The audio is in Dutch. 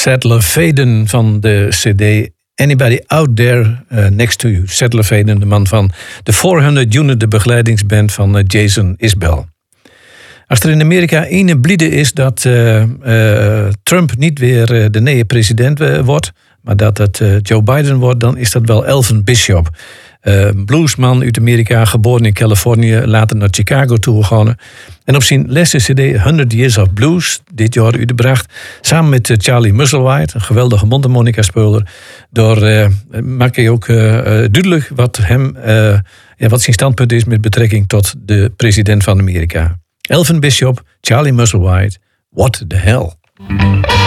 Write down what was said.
Saddler Faden van de CD Anybody Out There Next to You. Saddler Faden, de man van de 400 Unit, de begeleidingsband van Jason Isbell. Als er in Amerika ene bliede is dat Trump niet weer de nieuwe president wordt, maar dat het Joe Biden wordt, dan is dat wel Elvin Bishop. Bluesman uit Amerika, geboren in Californië, later naar Chicago toegegaan. En op zijn laatste CD 100 Years of Blues, dit jaar uitgebracht, samen met Charlie Musselwhite, een geweldige mondharmonica-speler, door maak je ook duidelijk wat wat zijn standpunt is met betrekking tot de president van Amerika. Elvin Bishop, Charlie Musselwhite, What the Hell.